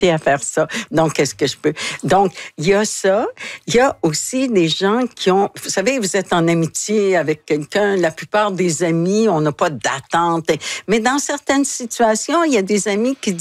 à faire ça. Donc, est-ce que je peux? Donc, il y a ça. Il y a aussi des gens qui ont... Vous savez, vous êtes en amitié avec quelqu'un. La plupart des amis, on n'a pas d'attente. Mais dans certaines situations, il y a des amis qui